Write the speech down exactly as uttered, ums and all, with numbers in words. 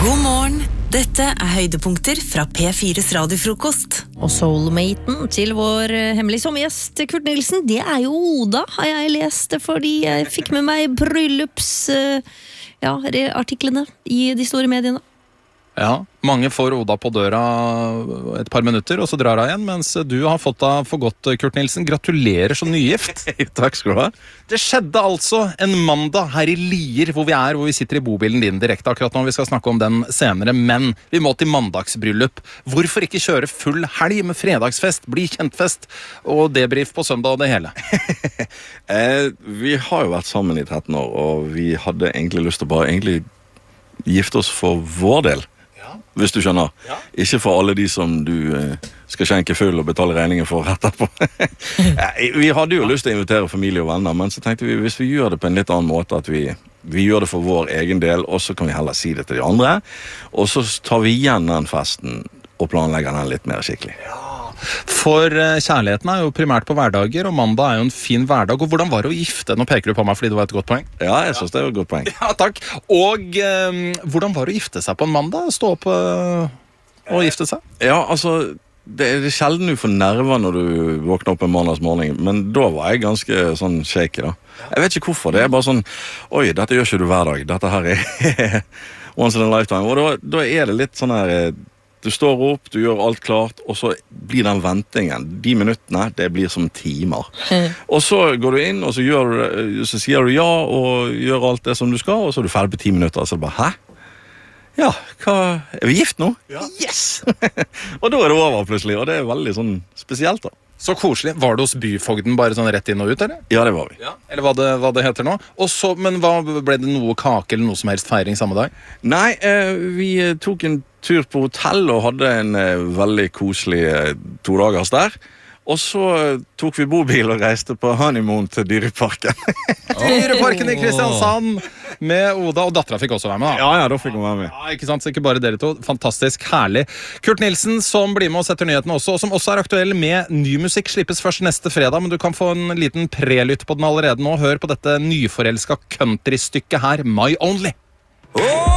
God morgen, dette er høydepunkter fra P fires radiofrokost. Og soulmaten til vår hemmelige sommergjest Kurt Nilsen, det er jo Oda, har jeg lest, fordi jeg fikk med meg bryllups ja, artiklene i de store mediene. Ja, mange får Oda på døra et par minutter, og så drar hun igjen, mens du har fått deg for godt, Kurt Nilsen. Gratulerer som nygift. Takk skal du ha. Det skjedde altså en mandag her i Lier, hvor vi er, hvor vi sitter i bobilen din direkte akkurat nå. Vi skal snakke om den senere, men vi må til mandagsbryllup. Hvorfor ikke kjøre full helg med fredagsfest, bli kjentfest, og debrief på søndag og det hele? eh, vi har jo vært sammen i tretten år, og vi hadde egentlig lyst til å bare egentlig gifte oss for vår del. Hvis du skjønner. Ja. Ikke for alle de som du eh, skal skjenke full og betale regninger for etterpå. Vi hadde jo lyst til å invitere familie og venner, men så tenkte vi, hvis vi gjør det på en litt annen måte, at vi, vi gjør det for vår egen del, og så kan vi heller si det til de andre, og så tar vi igjen den festen og planlegger den litt mer skikkelig. Ja. For kjærligheten er jo primært på hverdager, og mandag er jo en fin hverdag. Og hvordan var det å gifte? Nå peker du på meg fordi det var et godt poeng. Ja, jeg synes det var et godt poeng. Ja, takk. Og eh, hvordan var det å gifte seg på en mandag? Stå opp eh, og gifte seg? Ja, altså, det er sjelden du får nerver når du våkner opp en mandagsmorgen, men da var jeg ganske sånn shaky da. Jeg vet ikke hvorfor, det er bare sånn, oi, dette gjør ikke du hver dag. Dette her er once in a lifetime. Og da, da er det litt sånn her... Du står opp, du gjør alt klart, og så blir den ventingen, de minuttene, det blir som timer. Mm. Og så går du inn, og så, gjør, så sier du ja, og gjør alt det som du skal, og så er du ferdig på ti minutter, og så bare, hæ? Ja, hva, er vi gift nå? Ja. Yes! Og da er det over plutselig, og det er veldig sånn spesielt da. Så koselig. Var det hos byfogden bare sånn rett inn og ut, eller? Ja, det var vi. Ja. Eller hva det, hva det heter nå. Og så, men hva, ble det noe kake eller noe som helst feiring samme dag? Nei, eh, vi tok en tur på hotell og hadde en eh, veldig koselig eh, to dagers der. Og så tok vi bobil og reiste på honeymoon til Dyreparken. Dyreparken i Kristiansand med Oda, og datteren fikk også være med da. Ja, ja, da fikk hun være med. Ja, ikke sant, så ikke bare dere to. Fantastisk, herlig. Kurt Nilsen, som blir med og setter nyhetene også, og som også er aktuell med ny musikk, slippes først neste fredag, men du kan få en liten prelytt på den allerede nå. Hør på dette nyforelska countrystykket her, My Only.